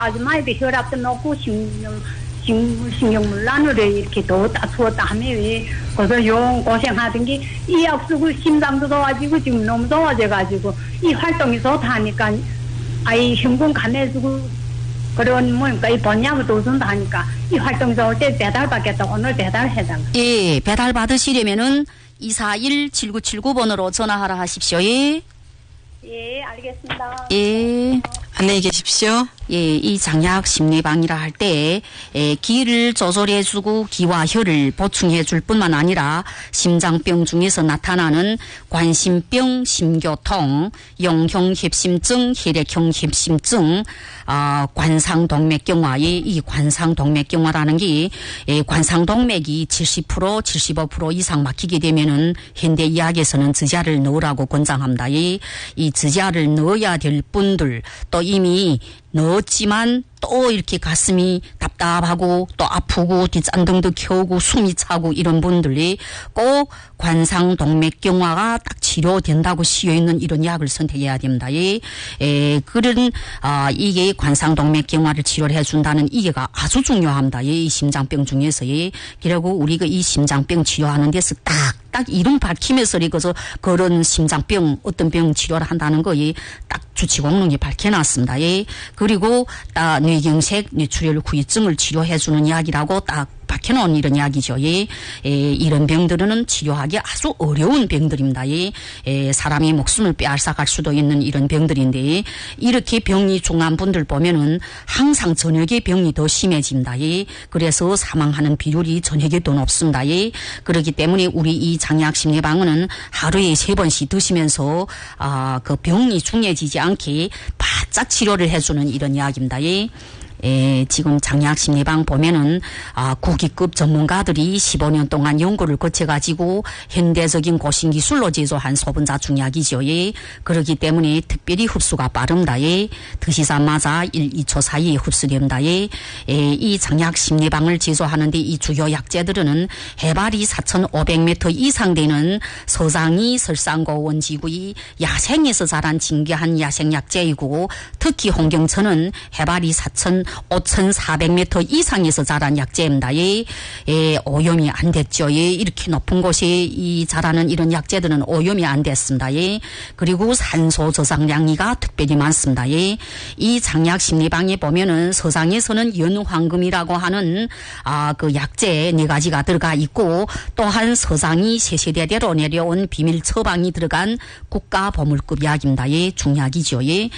아줌마에게 혈압도 높고 신경물란으로 이렇게 더웠다 추웠다 하면 왜 거기서 용 고생하던 게 이 약 쓰고 심장도 좋아지고 지금 너무 좋아져가지고 이 활동이 좋다니까 아이 흉공 감해주고 그런 뭐니까 이 번약을 도준다 하니까 이 활동 좋을 때 배달 받겠다 오늘 배달해달라. 예, 배달 받으시려면은 241-7979번으로 전화하라 하십시오. 예. 예, 알겠습니다. 예. 안녕히 계십시오. 예, 이 장약 심리방이라 할 때 기를 조절해주고 기와 혈을 보충해줄 뿐만 아니라 심장병 중에서 나타나는 관심병, 심교통, 영형 협심증, 혈액형 협심증, 관상동맥경화의 이 관상동맥경화라는 게 관상동맥이 70%, 75% 이상 막히게 되면은 현대 의학에서는 지자를 넣으라고 권장합니다. 이 지자를 넣어야 될 분들 또 이미 넣었지만 또 이렇게 가슴이 답답하고 또 아프고 뒷잔등도 켜고 숨이 차고 이런 분들이 꼭 관상동맥경화가 딱 치료된다고 쓰여있는 이런 약을 선택해야 됩니다. 그런 이게 관상동맥경화를 치료를 해준다는 이게가 아주 중요합니다. 이 심장병 중에서 그리고 우리가 이 심장병 치료하는 데서 딱 이름 밝히면서 이거서 그런 심장병 어떤 병 치료를 한다는 거에 딱 주치공론이 밝혀놨습니다. 그리고 딱 뇌경색, 뇌출혈 후유증을 치료해주는 약이라고 딱 박혀놓은 이런 약이죠. 이런 병들은 치료하기 아주 어려운 병들입니다. 사람이 목숨을 빼앗아갈 수도 있는 이런 병들인데 이렇게 병이 중한 분들 보면은 항상 저녁에 병이 더 심해집니다. 그래서 사망하는 비율이 저녁에 더 높습니다. 그렇기 때문에 우리 이 장약심리방은 하루에 3번씩 드시면서 그 병이 중해지지 않게 바짝 치료를 해주는 이런 약입니다. 지금 장약심리방 보면은 국위급 전문가들이 15년 동안 연구를 거쳐가지고 현대적인 고신기술로 제조한 소분자 중약이죠. 그렇기 때문에 특별히 흡수가 빠릅니다. 드시자마자 1, 2초 사이에 흡수됩니다. 이 장약심리방을 제조하는데 이 주요 약재들은 해발이 4,500m 이상 되는 서장이 설상고원 지구의 야생에서 자란 진귀한 야생약재이고 특히 홍경천은 해발이 5,400m 이상에서 자란 약재입니다. 오염이 안 됐죠. 이렇게 높은 곳에 이 자라는 이런 약재들은 오염이 안 됐습니다. 그리고 산소 저장량이가 특별히 많습니다. 이 장약심리방에 보면은 서장에서는 연황금이라고 하는 그 약재 4가지가 들어가 있고 또한 서장이 세세대대로 내려온 비밀 처방이 들어간 국가 보물급 약입니다. 중약이죠.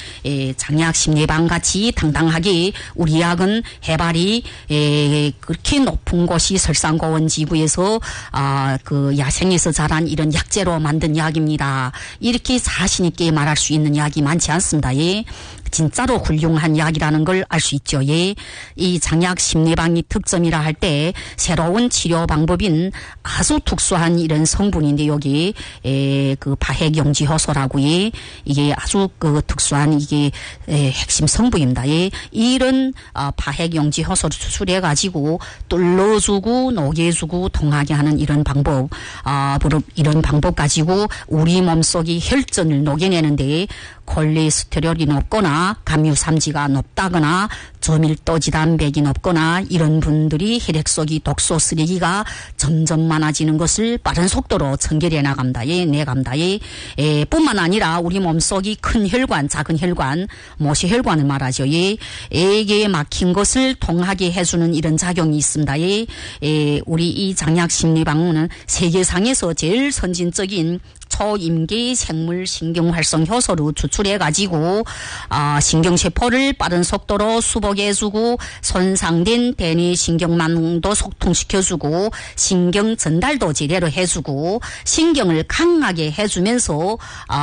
장약심리방 같이 당당하게 우리 약은 해발이 그렇게 높은 곳이 설상고원 지구에서 그 야생에서 자란 이런 약재로 만든 약입니다. 이렇게 자신 있게 말할 수 있는 약이 많지 않습니다. 진짜로 훌륭한 약이라는 걸 알 수 있죠. 이 장약심리방이 특점이라 할 때 새로운 치료 방법인 아주 특수한 이런 성분인데 여기 그 파핵용지효소라고 이게 아주 그 특수한 이게 핵심 성분입니다. 이런 파핵용지효소를 추출해 가지고 뚫어주고 녹여주고 통하게 하는 이런 방법 이런 방법 가지고 우리 몸속의 혈전을 녹여내는데 콜레스테롤이 높거나 감유삼지가 높다거나 저밀도 지단백이 높거나 이런 분들이 혈액 속의 독소 쓰레기가 점점 많아지는 것을 빠른 속도로 청결해 나갑니다. 내갑니다. 뿐만 아니라 우리 몸속의 큰 혈관, 작은 혈관, 모세혈관을 말하죠. 에게 막힌 것을 통하게 해주는 이런 작용이 있습니다. 우리 이 장약심리방은 세계상에서 제일 선진적인 초임계 생물 신경활성 효소로 추출해가지고 신경세포를 빠른 속도로 수복해주고 손상된 대뇌 신경망도 소통시켜주고 신경 전달도 제대로 해주고 신경을 강하게 해주면서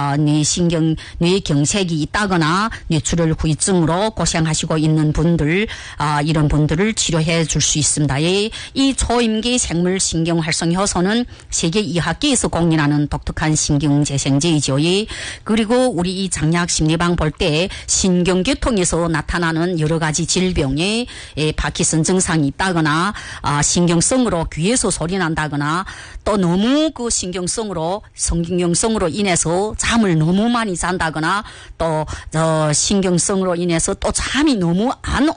뇌경색이 있다거나 뇌출혈 후유증으로 고생하시고 있는 분들 이런 분들을 치료해 줄 수 있습니다. 이 초임계 생물 신경활성 효소는 세계 2학계에서 공인하는 독특한 신경재생제이죠. 그리고 우리 이 장약심리방 볼 때 신경계통에서 나타나는 여러 가지 질병에 파킨슨 증상이 있다거나 신경성으로 귀에서 소리 난다거나 또 너무 그 신경성으로 인해서 잠을 너무 많이 잔다거나 또 신경성으로 인해서 또 잠이 너무 안